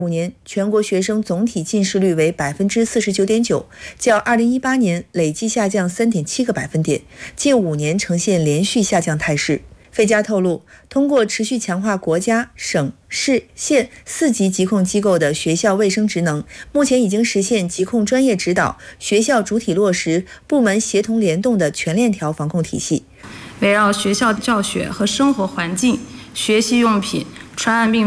5年全国学生总体近视率为 49.9%， 较2018年累计下降 3.7个百分点，近5年呈现连续下降态势。费嘉透露，通过持续强化国家、省、市、县4级疾控机构的学校卫生职能，目前已经实现疾控专业指导、学校主体落实、部门协同联动的全链条防控体系。 围绕学校教学和生活环境、学习用品、传染病